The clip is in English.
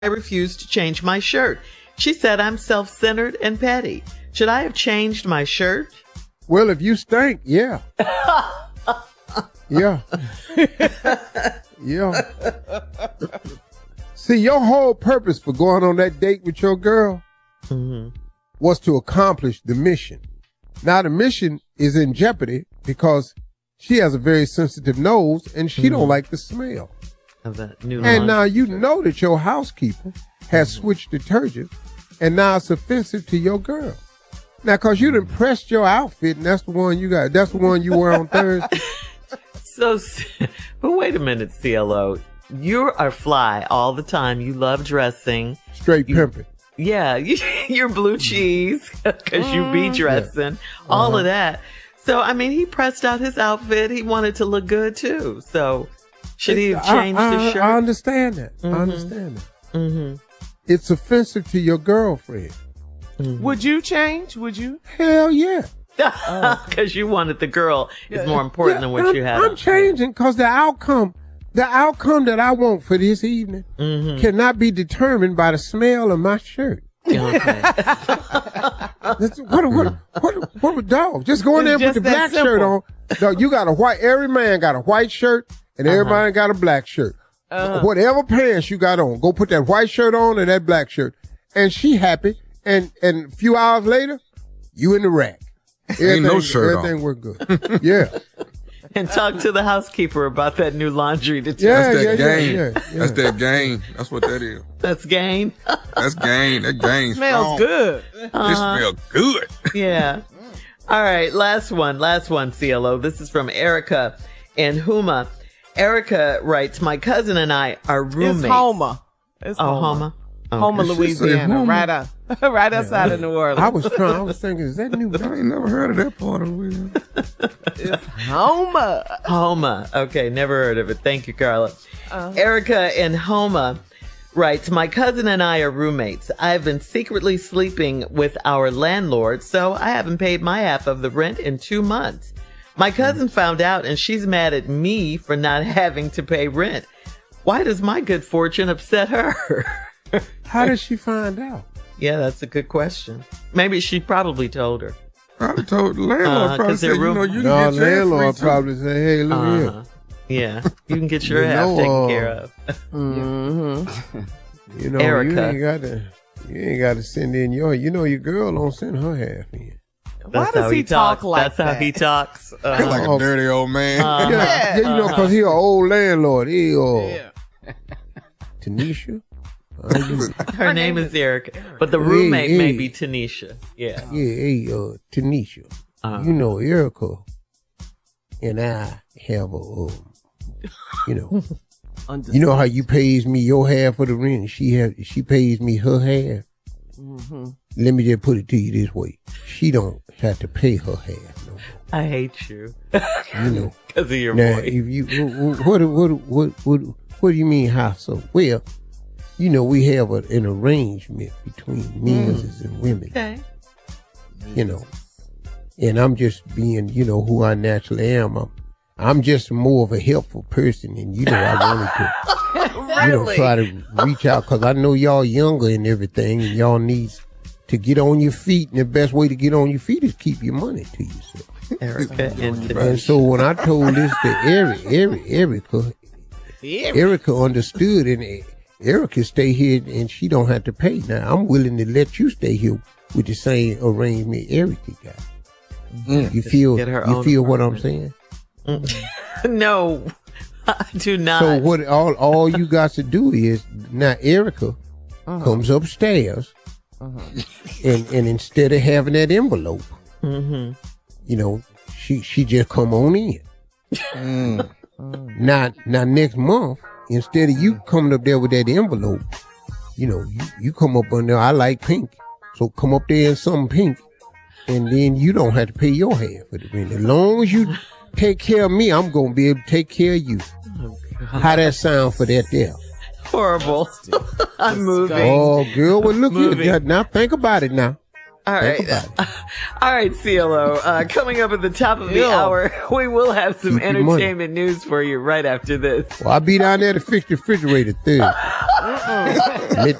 I refused to change my shirt. She said I'm self-centered and petty. Should I have changed my shirt? Well, if you stink, yeah. Yeah. Yeah. See, your whole purpose for going on that date with your girl was to accomplish the mission. Now, the mission is in jeopardy because she has a very sensitive nose and she don't like the smell. Of that new and now you know that your housekeeper has switched detergent and now it's offensive to your girl. Now, because you done pressed your outfit and that's the one you got. That's the one you wear on Thursday. But wait a minute, CLO. You are fly all the time. You love dressing. Straight pimping. Yeah, you're blue cheese because you be dressing. All of that. So, I mean, he pressed out his outfit. He wanted to look good, too. So, should he have changed his shirt? I understand that. I understand that. It's offensive to your girlfriend. Would you change? Would you? Hell yeah. Because you wanted the girl is more important than what you had. I'm changing because the outcome that I want for this evening cannot be determined by the smell of my shirt. Okay. What a dog? Just go in there and put the black shirt on. Dog, you got every man got a white shirt and everybody got a black shirt. Whatever pants you got on, go put that white shirt on and that black shirt. And she happy. And a few hours later, you in the rack. Ain't no shirt everything on. work good. Yeah. And talk to the housekeeper about that new laundry detergent. That's that game. That's that game. That's what that is. That's gain. That's gain. That gain smells good. It smells good. Yeah. All right. Last one, CLO. This is from Erica in Houma. Erica writes, my cousin and I are roommates. It's Houma. It's Houma. Houma, Louisiana. Right outside of New Orleans. I was thinking, is that new? I ain't never heard of that part of Louisiana. It's Houma. Houma. Okay, never heard of it. Thank you, Carla. Erica in Houma writes, my cousin and I are roommates. I've been secretly sleeping with our landlord, so I haven't paid my half of the rent in 2 months. My cousin found out and she's mad at me for not having to pay rent. Why does my good fortune upset her? How did she find out? Yeah, that's a good question. Maybe she probably told her. Probably told the landlord. Probably said, you can get your landlord probably said, hey, look here. Yeah, you can get your half taken care of. You know, Erica. you ain't got to send in your girl don't send her half in. Why does he talk like that? That's how he talks. Like a dirty old man. Yeah, you know, because he an old landlord. Tanisha? Her name is Erica, but the roommate may be Tanisha. Yeah. Yeah, Tanisha. You know, Erica and I have you know how you pays me your half of the rent, she pays me her half. Let me just put it to you this way: she don't have to pay her half. No more. I hate you. You know, because of your now, voice. If you what do you mean how so? Well, you know, we have an arrangement between men's and women. Okay. You know, and I'm just being, who I naturally am. I'm just more of a helpful person, and I wanted to, try to reach out because I know y'all younger and everything, and y'all need to get on your feet, and the best way to get on your feet is keep your money to yourself. Erica and so when I told this to Erica understood, and Erica stay here and she don't have to pay. Now I'm willing to let you stay here with the same arrangement Erica got. You feel what I'm saying? No, I do not. So what all you got to do is now Erica comes upstairs and instead of having that envelope, she just come on in. Now next month, instead of you coming up there with that envelope, you come up on there, I like pink. So come up there in something pink, and then you don't have to pay your half for the rent. As long as you take care of me, I'm going to be able to take care of you. How that sound for that there? Horrible. I'm moving. Oh, girl, well, look here. Now think about it now. All right. All right, CLO. Coming up at the top of the hour, we will have some entertainment news for you right after this. Well, I'll be down there to fix the refrigerator Thursday.